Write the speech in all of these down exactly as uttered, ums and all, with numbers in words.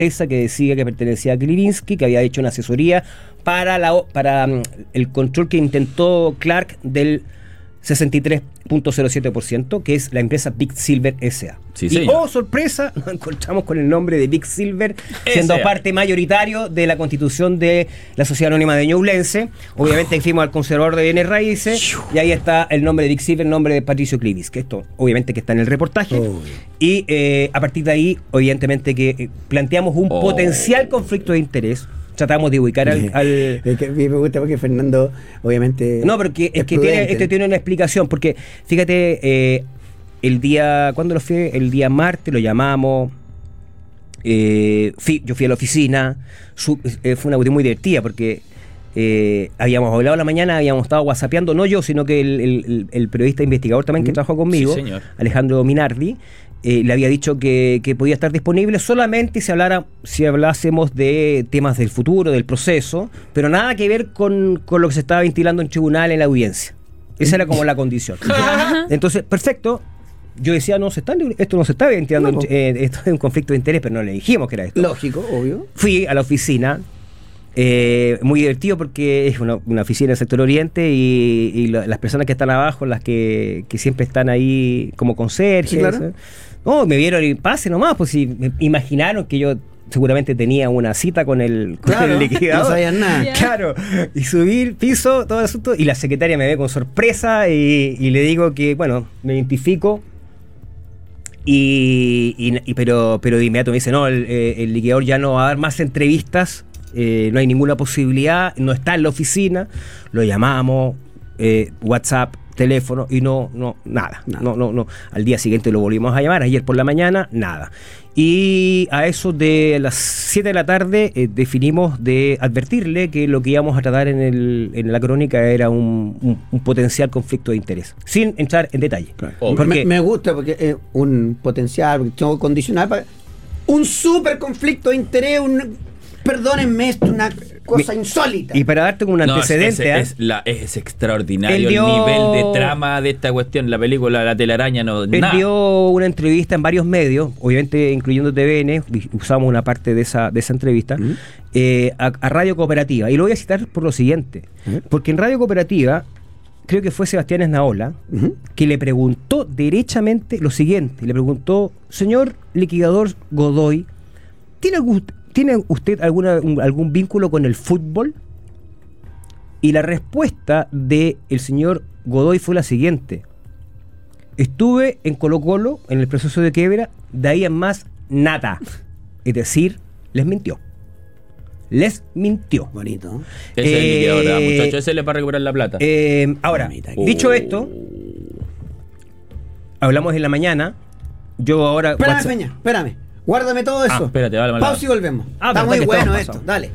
empresa que decía que pertenecía a Klivinsky, que había hecho una asesoría para, la, para um, el control que intentó Clark del sesenta y tres punto cero siete por ciento, que es la empresa Big Silver S A. Sí, y señor. oh, sorpresa, nos encontramos con el nombre de Big Silver, siendo S A. parte mayoritario de la constitución de la Sociedad Anónima de Ñublense. Obviamente oh. fuimos al conservador de bienes raíces, y ahí está el nombre de Big Silver, el nombre de Patricio Klivinsky, que esto obviamente que está en el reportaje. Oh. Y eh, a partir de ahí, evidentemente que eh, planteamos un oh. potencial conflicto de interés. Tratamos de ubicar al... al... Es que me gusta porque Fernando, obviamente... No, porque es, es que tiene, esto tiene una explicación, porque fíjate, eh, el día... ¿Cuándo lo fue? El día martes lo llamamos, eh, fui, yo fui a la oficina, su, eh, fue una cuestión muy divertida, porque eh, habíamos hablado en la mañana, habíamos estado whatsappeando, no yo, sino que el, el, el periodista investigador también que trabajó conmigo, sí, señor. Alejandro Minardi, Eh, le había dicho que, que podía estar disponible solamente si hablara, si hablásemos de temas del futuro, del proceso, pero nada que ver con, con lo que se estaba ventilando en tribunal en la audiencia. Esa era como la condición. Entonces, perfecto. Yo decía, no se está, esto no se está ventilando, no, eh, esto es un conflicto de interés, pero no le dijimos que era esto. Lógico, obvio. Fui a la oficina. Eh, muy divertido porque es una, una oficina del sector oriente y, y lo, las personas que están abajo, las que, que siempre están ahí como conserjes, sí, claro. No, me vieron y pase nomás, pues si me imaginaron que yo seguramente tenía una cita con el, con claro, el liquidador. No sabían nada. Yeah. Claro, y subí el piso, todo el asunto, y la secretaria me ve con sorpresa y, y le digo que, bueno, me identifico. Y, y, y pero, pero de inmediato me dice, no, el, el liquidador ya no va a dar más entrevistas. Eh, no hay ninguna posibilidad, no está en la oficina, lo llamamos, eh, WhatsApp, teléfono, y no, no, nada, nada. No, no, no. Al día siguiente lo volvimos a llamar, ayer por la mañana, nada. Y a eso de las siete de la tarde eh, definimos de advertirle que lo que íbamos a tratar en, el, en la crónica era un, un, un potencial conflicto de interés, sin entrar en detalle. Claro. Me, me gusta porque es un potencial, porque tengo condicional para un super conflicto de interés, un... Perdónenme, esto es una cosa Mi, insólita. Y para darte un no, antecedente... Es, es, ¿eh? es, la, es extraordinario dio, el nivel de trama de esta cuestión. La película La telaraña no... Él nada. dio una entrevista en varios medios, obviamente incluyendo T V N, usamos una parte de esa, de esa entrevista, uh-huh. eh, a, a Radio Cooperativa. Y lo voy a citar por lo siguiente. Uh-huh. Porque en Radio Cooperativa, creo que fue Sebastián Esnaola, uh-huh. que le preguntó derechamente lo siguiente. Le preguntó, señor liquidador Godoy, ¿tiene algún... ¿Tiene usted alguna, un, algún vínculo con el fútbol? Y la respuesta del señor Godoy fue la siguiente: estuve en Colo-Colo en el proceso de quiebra, de ahí en más nada. Es decir, les mintió. Les mintió. Bonito. Ese eh, es el liquidador, muchachos. Ese le va a recuperar la plata. Eh, ahora, oh. dicho esto, hablamos en la mañana. Yo ahora... Espérame, WhatsApp. Peña, espérame. Guárdame todo eso. Ah, espérate, vale, vale. Pausa y volvemos. Ah, Está muy bueno esto. Pasando. Dale.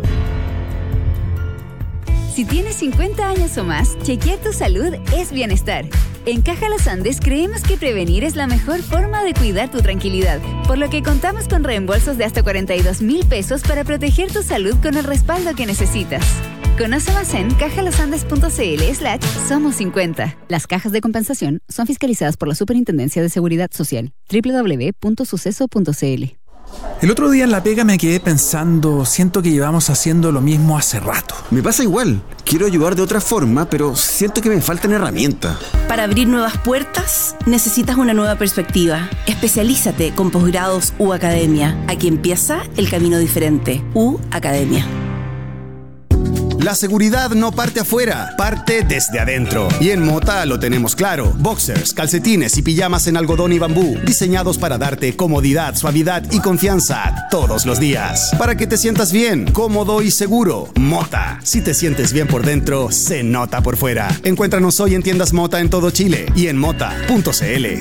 Si tienes cincuenta años o más, chequear tu salud es bienestar. En Caja Los Andes creemos que prevenir es la mejor forma de cuidar tu tranquilidad, por lo que contamos con reembolsos de hasta cuarenta y dos mil pesos para proteger tu salud con el respaldo que necesitas. Conoce más en cajalosandes.cl slash somos cincuenta. Las cajas de compensación son fiscalizadas por la Superintendencia de Seguridad Social. doble u doble u doble u punto suceso punto c l. El otro día en la pega me quedé pensando, siento que llevamos haciendo lo mismo hace rato. Me pasa igual, quiero ayudar de otra forma, pero siento que me faltan herramientas. Para abrir nuevas puertas, necesitas una nueva perspectiva. Especialízate con posgrados U Academia. Aquí empieza el camino diferente. U Academia. La seguridad no parte afuera, parte desde adentro. Y en Mota lo tenemos claro. Boxers, calcetines y pijamas en algodón y bambú, diseñados para darte comodidad, suavidad y confianza todos los días. Para que te sientas bien, cómodo y seguro. Mota. Si te sientes bien por dentro, se nota por fuera. Encuéntranos hoy en tiendas Mota en todo Chile y en mota punto c l.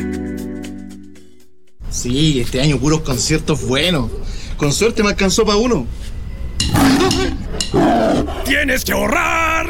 Sí, este año puros conciertos buenos. Con suerte me alcanzó para uno. ¡Tienes que ahorrar!